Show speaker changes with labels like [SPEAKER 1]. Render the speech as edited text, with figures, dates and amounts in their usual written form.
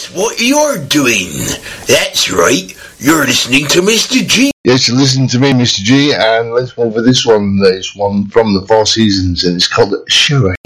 [SPEAKER 1] That's what you're doing. That's right. You're listening to Mr. G.
[SPEAKER 2] Yes, you're listening to me, Mr. G, and let's move for this one. There's one from the Four Seasons, and it's called Sure.